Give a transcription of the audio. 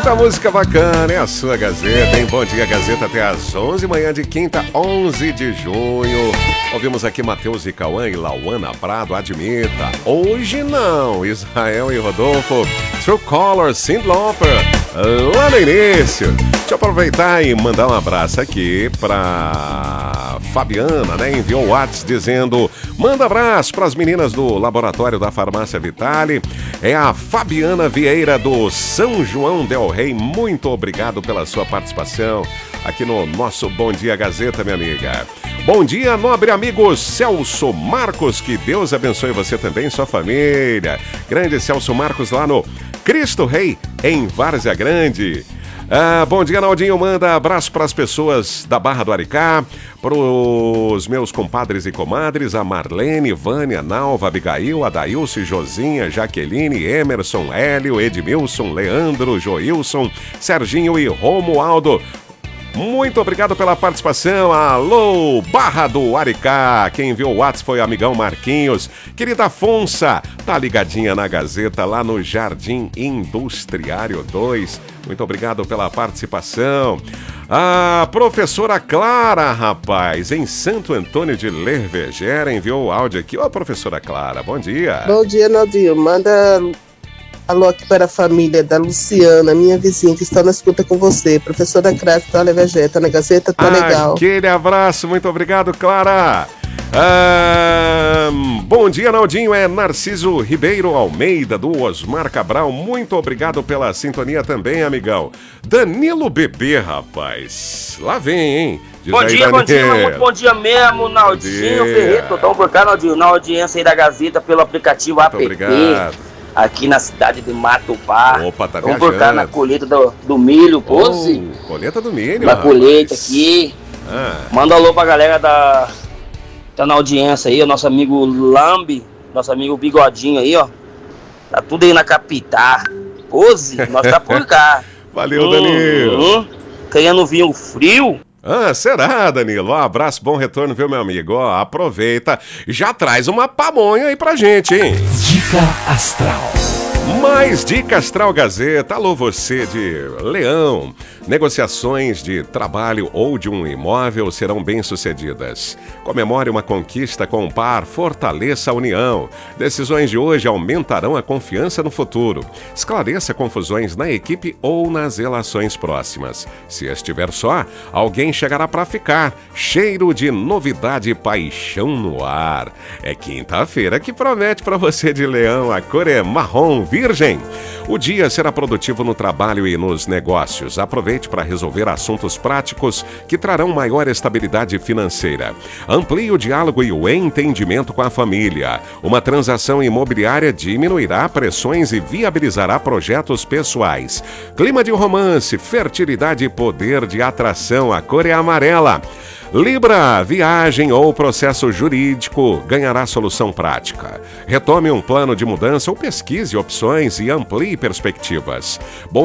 Muita música bacana, é a sua Gazeta, hein? Bom dia, Gazeta, até às 11 manhã de quinta, 11 de junho. Ouvimos aqui Matheus e Cauã e Lauana Prado, Admita. Hoje não, Israel e Rodolfo, True Colors, Cyndi Lauper, lá no início. Deixa eu aproveitar e mandar um abraço aqui pra Fabiana, né? Enviou o WhatsApp dizendo: manda abraço pras meninas do Laboratório da Farmácia Vitale. É a Fabiana Vieira do São João del Rei. Muito obrigado pela sua participação aqui no nosso Bom Dia Gazeta, minha amiga. Bom dia, nobre amigo Celso Marcos. Que Deus abençoe você também e sua família. Grande Celso Marcos lá no Cristo Rei, em Várzea Grande. Bom dia, Naldinho. Manda abraço para as pessoas da Barra do Aricá, para os meus compadres e comadres, a Marlene, Vânia, Nalva, Abigail, Adailce, Josinha, Jaqueline, Emerson, Hélio, Edmilson, Leandro, Joilson, Serginho e Romualdo. Muito obrigado pela participação. Alô, Barra do Aricá. Quem enviou o WhatsApp foi o amigão Marquinhos. Querida Afonsa, tá ligadinha na Gazeta lá no Jardim Industriário 2. Muito obrigado pela participação. A professora Clara, rapaz, em Santo Antônio de Lervegera, enviou o áudio aqui. Ô, professora Clara, bom dia. Bom dia, Naldinho. Manda alô aqui para a família da Luciana, minha vizinha, que está na escuta com você. Professora Clara, tá Lervegera, na Gazeta, tá legal. Aquele abraço, muito obrigado, Clara. Bom dia, Naldinho. É Narciso Ribeiro Almeida, do Osmar Cabral. Muito obrigado pela sintonia também, amigão. Danilo Bebê, rapaz. Lá vem, hein? Bom dia, muito bom dia mesmo, Naldinho Ferreira. Tô por cá, Naldinho, na audiência aí da Gazeta pelo aplicativo app. Muito obrigado. Aqui na cidade de Matupá. Opa, tá vamos por cá na colheita do milho, pose. Colheita do milho, na colheita aqui. Manda alô pra galera tá na audiência aí, o nosso amigo Lambi, nosso amigo Bigodinho aí, ó. Tá tudo aí na capital. Pose, nós tá por cá. Valeu, Danilo. Querendo vir o frio? Será, Danilo? Um abraço, bom retorno, viu, meu amigo? Ó, aproveita, já traz uma pamonha aí pra gente, hein? Dica Astral. Mais Dica Astral Gazeta. Alô, você de Leão. Negociações de trabalho ou de um imóvel serão bem-sucedidas. Comemore uma conquista com o par, fortaleça a união. Decisões de hoje aumentarão a confiança no futuro. Esclareça confusões na equipe ou nas relações próximas. Se estiver só, alguém chegará para ficar. Cheiro de novidade e paixão no ar. É quinta-feira que promete para você de Leão. A cor é marrom virgem. O dia será produtivo no trabalho e nos negócios. Aproveite para resolver assuntos práticos que trarão maior estabilidade financeira. Amplie o diálogo e o entendimento com a família. Uma transação imobiliária diminuirá pressões e viabilizará projetos pessoais. Clima de romance, fertilidade e poder de atração. A cor é amarela. Libra, viagem ou processo jurídico ganhará solução prática. Retome um plano de mudança ou pesquise opções e amplie perspectivas.